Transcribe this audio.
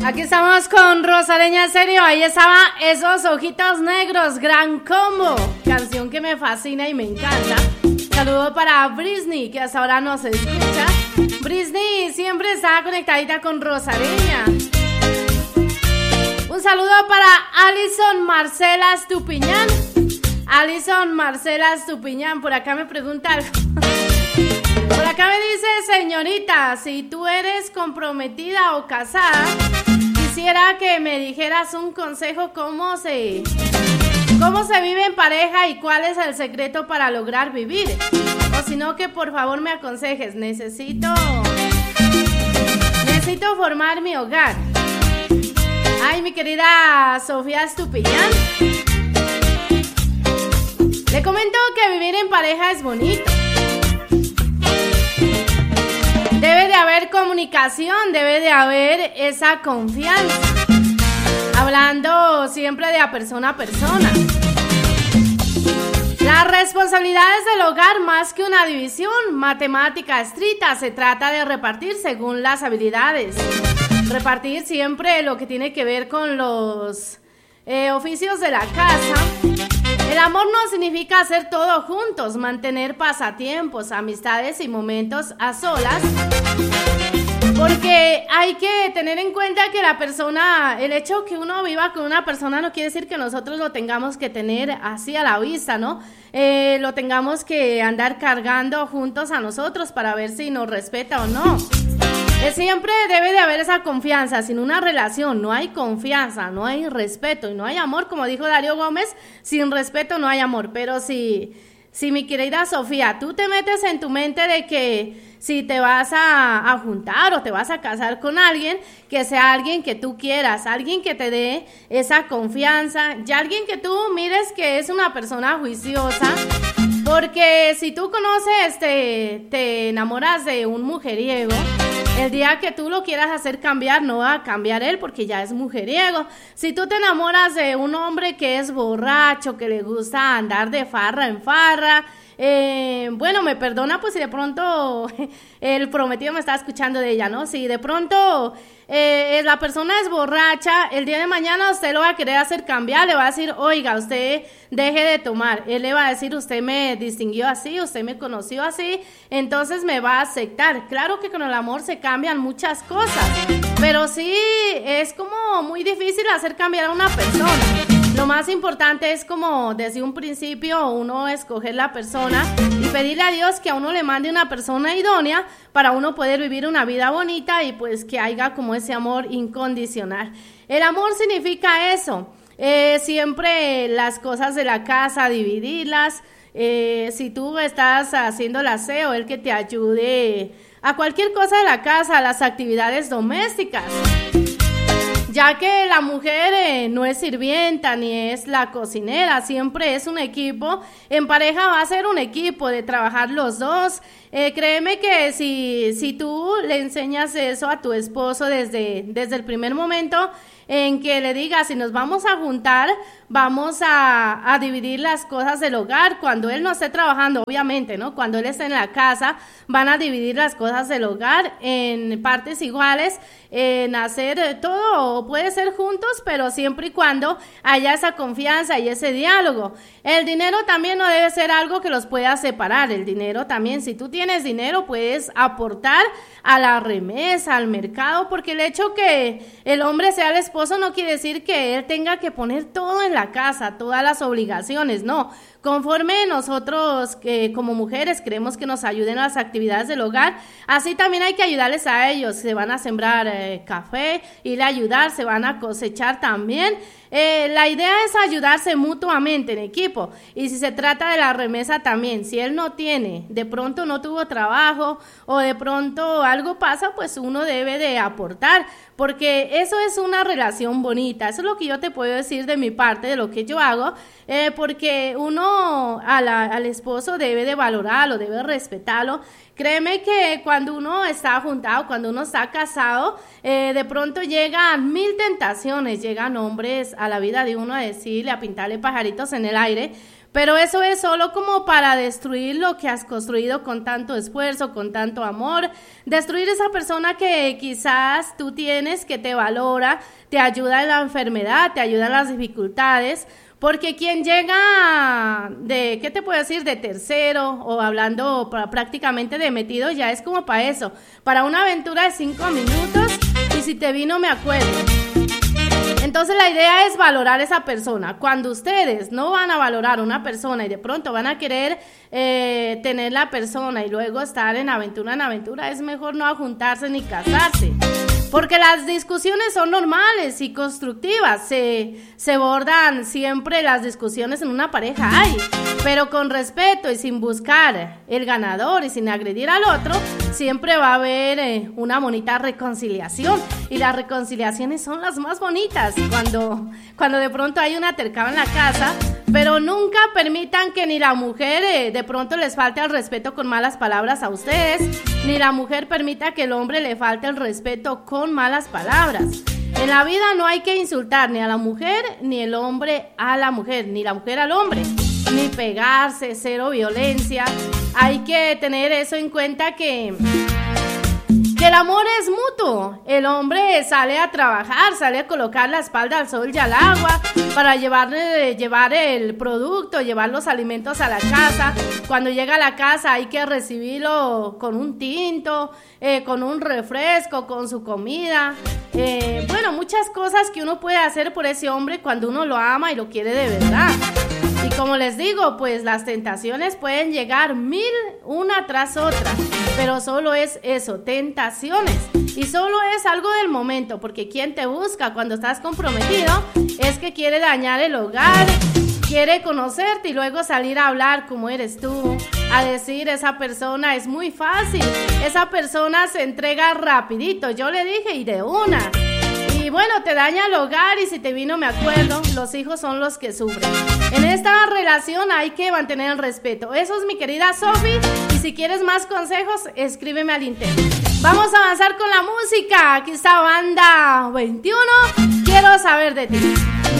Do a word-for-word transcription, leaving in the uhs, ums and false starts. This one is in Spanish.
Aquí estamos con Rosareña Serio. Ahí estaba Esos Ojitos Negros, gran combo. Canción que me fascina y me encanta. Saludo para Britney, que hasta ahora nos escucha. Britney siempre está conectadita con Rosareña. Un saludo para Alison Marcela Estupiñán. Alison Marcela Estupiñán, por acá me pregunta algo. Por acá me dice, señorita, si tú eres comprometida o casada, quisiera que me dijeras un consejo cómo se, cómo se vive en pareja y cuál es el secreto para lograr vivir. O si no, que por favor me aconsejes. Necesito, necesito formar mi hogar. Ay, mi querida Sofía Estupiñán. Le comento que vivir en pareja es bonito. Debe de haber comunicación, debe de haber esa confianza. Hablando siempre de a persona a persona. Las responsabilidades del hogar, más que una división matemática estricta, se trata de repartir según las habilidades. Repartir siempre lo que tiene que ver con los eh, oficios de la casa. El amor no significa hacer todo juntos, mantener pasatiempos, amistades y momentos a solas, porque hay que tener en cuenta que la persona, el hecho que uno viva con una persona no quiere decir que nosotros lo tengamos que tener así a la vista, ¿no? Eh, lo tengamos que andar cargando juntos a nosotros para ver si nos respeta o no. Siempre debe de haber esa confianza. Sin una relación no hay confianza, no hay respeto y no hay amor, como dijo Darío Gómez, sin respeto no hay amor. Pero si, si mi querida Sofía, tú te metes en tu mente de que si te vas a, a juntar o te vas a casar con alguien, que sea alguien que tú quieras, alguien que te dé esa confianza, y alguien que tú mires que es una persona juiciosa. Porque si tú conoces, te, te enamoras de un mujeriego, el día que tú lo quieras hacer cambiar, no va a cambiar él porque ya es mujeriego. Si tú te enamoras de un hombre que es borracho, que le gusta andar de farra en farra, eh, bueno, me perdona pues si de pronto el prometido me está escuchando de ella, ¿no? Si de pronto eh, la persona es borracha, el día de mañana usted lo va a querer hacer cambiar, le va a decir, oiga, usted deje de tomar. Él le va a decir, usted me distinguió así, usted me conoció así, entonces me va a aceptar. Claro que con el amor se cambian muchas cosas, pero sí es como muy difícil hacer cambiar a una persona. Lo más importante es como desde un principio uno escoger la persona y pedirle a Dios que a uno le mande una persona idónea para uno poder vivir una vida bonita y pues que haya como ese amor incondicional. El amor significa eso, eh, siempre las cosas de la casa, dividirlas. Eh, si tú estás haciendo el aseo, el que te ayude a cualquier cosa de la casa, a las actividades domésticas. Ya que la mujer eh, no es sirvienta ni es la cocinera, siempre es un equipo. En pareja va a ser un equipo de trabajar los dos. Eh, créeme que si, si tú le enseñas eso a tu esposo desde, desde el primer momento en que le digas, si nos vamos a juntar, vamos a, a dividir las cosas del hogar. Cuando él no esté trabajando, obviamente, ¿no? Cuando él esté en la casa, van a dividir las cosas del hogar en partes iguales, en hacer todo, o puede ser juntos, pero siempre y cuando haya esa confianza y ese diálogo. El dinero también no debe ser algo que los pueda separar. El dinero también, si tú tienes dinero, puedes aportar a la remesa, al mercado, porque el hecho que el hombre sea el esposo no quiere decir que él tenga que poner todo en la casa, todas las obligaciones, no. Conforme nosotros eh, como mujeres queremos que nos ayuden a las actividades del hogar, así también hay que ayudarles a ellos. Se van a sembrar eh, café, ir a ayudar, se van a cosechar también. Eh, la idea es ayudarse mutuamente en equipo, y si se trata de la remesa también, si él no tiene, de pronto no tuvo trabajo o de pronto algo pasa, pues uno debe de aportar, porque eso es una relación bonita. Eso es lo que yo te puedo decir de mi parte, de lo que yo hago, eh, porque uno a la, al esposo debe de valorarlo, debe respetarlo. Créeme que cuando uno está juntado, cuando uno está casado, eh, de pronto llegan mil tentaciones, llegan hombres a la vida de uno a decirle, a pintarle pajaritos en el aire, pero eso es solo como para destruir lo que has construido con tanto esfuerzo, con tanto amor, destruir esa persona que quizás tú tienes, que te valora, te ayuda en la enfermedad, te ayuda en las dificultades, porque quien llega de, ¿qué te puedo decir?, de tercero o hablando prácticamente de metido, ya es como para eso, para una aventura de cinco minutos y si te vino me acuerdo. Entonces la idea es valorar a esa persona. Cuando ustedes no van a valorar a una persona y de pronto van a querer eh, tener la persona y luego estar en aventura en aventura, es mejor no juntarse ni casarse. Porque las discusiones son normales y constructivas, se, se bordan siempre las discusiones en una pareja, ay, pero con respeto y sin buscar el ganador y sin agredir al otro, siempre va a haber eh, una bonita reconciliación, y las reconciliaciones son las más bonitas, cuando, cuando de pronto hay una tercada en la casa, pero nunca permitan que ni la mujer eh, de pronto les falte el respeto con malas palabras a ustedes, ni la mujer permita que el hombre le falte el respeto con malas palabras. En la vida no hay que insultar ni a la mujer, ni el hombre a la mujer, ni la mujer al hombre, ni pegarse, cero violencia. Hay que tener eso en cuenta, que... que el amor es mutuo. El hombre sale a trabajar, sale a colocar la espalda al sol y al agua para llevarle, llevar el producto, llevar los alimentos a la casa. Cuando llega a la casa hay que recibirlo con un tinto, eh, con un refresco, con su comida. Eh, bueno, muchas cosas que uno puede hacer por ese hombre cuando uno lo ama y lo quiere de verdad. Y como les digo, pues las tentaciones pueden llegar mil una tras otra, pero solo es eso, tentaciones, y solo es algo del momento, porque quien te busca cuando estás comprometido es que quiere dañar el hogar, quiere conocerte y luego salir a hablar como eres tú, a decir esa persona es muy fácil, esa persona se entrega rapidito, yo le dije y de una. Y bueno, te daña el hogar y si te vino me acuerdo, los hijos son los que sufren. En esta relación hay que mantener el respeto. Eso es mi querida Sofi, y si quieres más consejos, escríbeme al interno. Vamos a avanzar con la música. Aquí está Banda veintiuno, quiero saber de ti.